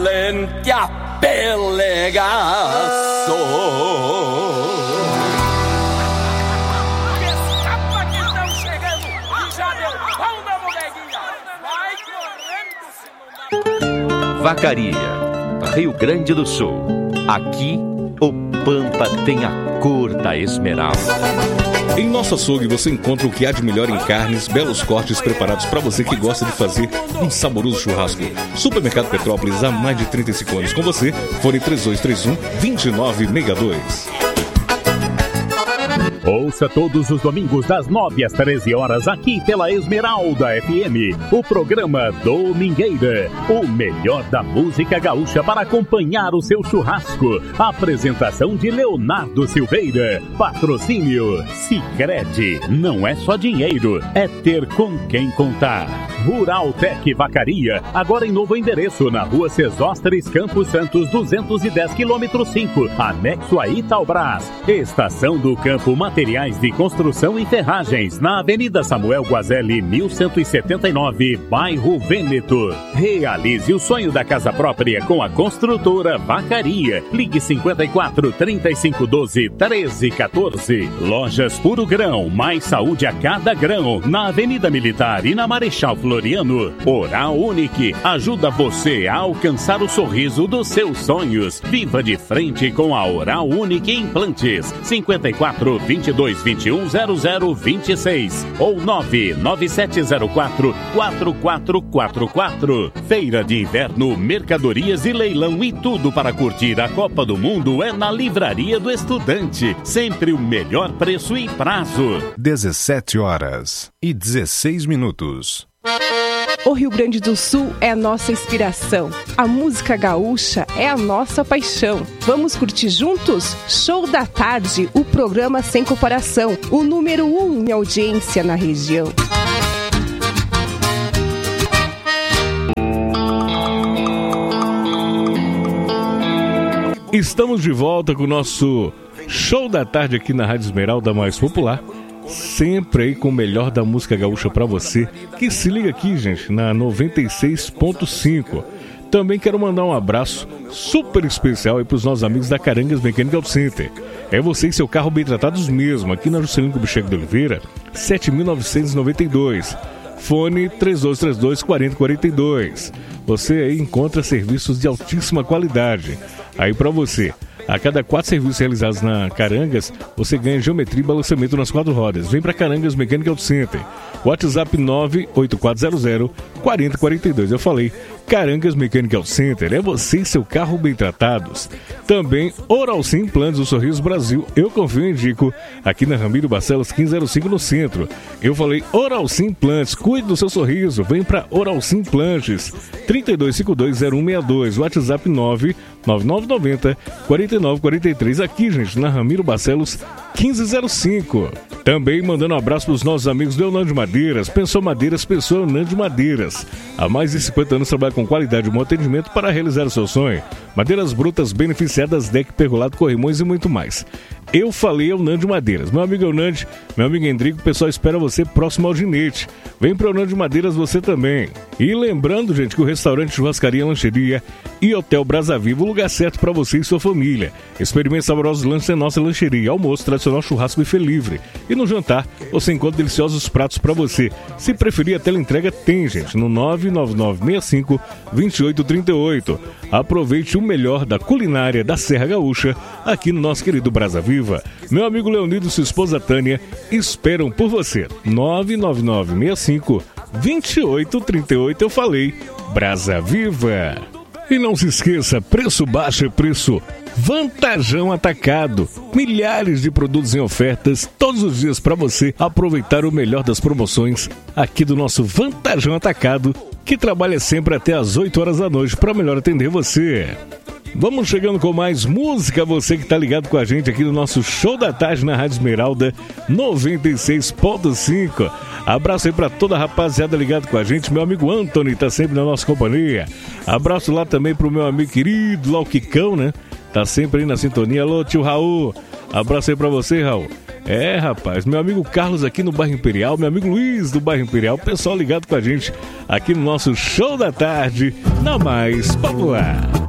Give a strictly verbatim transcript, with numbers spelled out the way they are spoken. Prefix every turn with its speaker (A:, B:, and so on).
A: Lente a pelegaço.
B: Escapa que estão chegando. E já deu pau na boneguinha. Vai correndo se não dá.
C: Vacaria, Rio Grande do Sul. Aqui o Pampa tem a cor da esmeralda.
D: Em nosso açougue você encontra o que há de melhor em carnes, belos cortes preparados para você que gosta de fazer um saboroso churrasco. Supermercado Petrópolis há mais de trinta e cinco anos com você. Fone três dois três um, dois nove seis dois.
E: Ouça todos os domingos das nove às treze horas aqui pela Esmeralda F M, o programa Domingueira, o melhor da música gaúcha para acompanhar o seu churrasco. Apresentação de Leonardo Silveira. Patrocínio Sicredi. Não é só dinheiro, é ter com quem contar. Rural Tec Vacaria, agora em novo endereço, na rua Sesostres, Campos Santos, duzentos e dez, quilômetro cinco, anexo a Itaubras. Estação do Campo Materiais de Construção e Ferragens, na Avenida Samuel Guazelli, mil cento e setenta e nove, bairro Vêneto. Realize o sonho da casa própria com a construtora Vacaria. Ligue cinquenta e quatro, trinta e cinco, doze, treze, quatorze. Lojas Puro Grão, mais saúde a cada grão, na Avenida Militar e na Marechal Floriano. Oral Unique ajuda você a alcançar o sorriso dos seus sonhos. Viva de frente com a Oral Unique Implantes. cinquenta e quatro, vinte e dois, vinte e um, zero zero vinte e seis ou nove nove sete zero quatro, quatro quatro quatro quatro. Feira de Inverno, mercadorias e leilão e tudo para curtir a Copa do Mundo é na Livraria do Estudante. Sempre o melhor preço e prazo.
F: dezessete horas e dezesseis minutos.
G: O Rio Grande do Sul é a nossa inspiração. A música gaúcha é a nossa paixão. Vamos curtir juntos? Show da Tarde, o programa sem comparação. O número um em audiência na região.
D: Estamos de volta com o nosso Show da Tarde aqui na Rádio Esmeralda mais popular. Sempre aí com o melhor da música gaúcha pra você, que se liga aqui, gente, na noventa e seis ponto cinco. Também quero mandar um abraço super especial aí pros nossos amigos da Carangas Mechanical Center. É você e seu carro bem tratados mesmo, aqui na Juscelino Kubitschek de Oliveira, sete mil novecentos e noventa e dois. Fone três dois três dois, quatro zero quatro dois. Você aí encontra serviços de altíssima qualidade. Aí pra você, a cada quatro serviços realizados na Carangas, você ganha geometria e balanceamento nas quatro rodas. Vem para Carangas Mechanical Center. WhatsApp nove oito quatro zero zero, quatro zero quatro dois. Eu falei, Carangas Mechanical Center. É você e seu carro bem tratados. Também Oral Sim Implantes do Sorriso Brasil. Eu confio e indico. Aqui na Ramiro Barcelos quinze zero cinco no centro. Eu falei, Oral Sim Implantes. Cuide do seu sorriso. Vem para Oral Sim Implantes. trinta e dois cinquenta e dois, zero um seis dois. WhatsApp nove nove nove nove zero, quatro nove quatro três. Aqui, gente, na Ramiro Barcelos quinze zero cinco. Também mandando um abraço para os nossos amigos do Eunã de Madeiras. Pensou Madeiras, pensou Eunã de Madeiras. Há mais de cinquenta anos trabalha com qualidade e bom atendimento para realizar o seu sonho. Madeiras brutas, beneficiadas, deck, pergolado, corrimões e muito mais. Eu falei Eunã de Madeiras. Meu amigo Eunã, meu amigo Endrico, o pessoal espera você próximo ao Ginete. Vem para Eunã de Madeiras você também. E lembrando, gente, que o restaurante, churrascaria, lancheria e Hotel Brasa Viva, o lugar certo para você e sua família. Experimente saborosos lanches em nossa lancheria. Almoço, tradicional churrasco buffet livre. E no jantar, você encontra deliciosos pratos para você. Se preferir, a teleentrega tem, gente, no nove nove nove seis cinco, dois oito três oito. Aproveite o melhor da culinária da Serra Gaúcha aqui no nosso querido Brasa Viva. Meu amigo Leonido e sua esposa Tânia esperam por você. nove nove nove seis cinco, dois oito três oito. Eu falei, Brasa Viva. E não se esqueça, preço baixo é preço Vantajão Atacado. Milhares de produtos em ofertas todos os dias para você aproveitar o melhor das promoções aqui do nosso Vantajão Atacado, que trabalha sempre até às oito horas da noite para melhor atender você. Vamos chegando com mais música, você que tá ligado com a gente aqui no nosso Show da Tarde na Rádio Esmeralda noventa e seis ponto cinco. Abraço aí pra toda a rapaziada ligado com a gente. Meu amigo Anthony tá sempre na nossa companhia. Abraço lá também pro meu amigo querido, lá o Kikão, né? Tá sempre aí na sintonia. Alô, tio Raul. Abraço aí pra você, Raul. É, rapaz, meu amigo Carlos aqui no Bairro Imperial, meu amigo Luiz do Bairro Imperial, pessoal ligado com a gente aqui no nosso Show da Tarde, na Mais Popular.